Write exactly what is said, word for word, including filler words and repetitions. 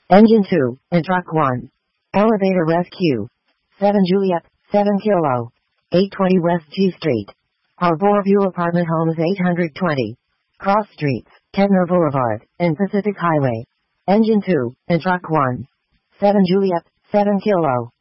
Engine two, and Truck one. Elevator Rescue. seven Juliet, seven Kilo. eight twenty West G Street. Harbor View Apartment Homes eight hundred twenty. Cross Streets, Kettner Boulevard, and Pacific Highway. Engine two, and Truck one. seven Juliet, seven Kilo.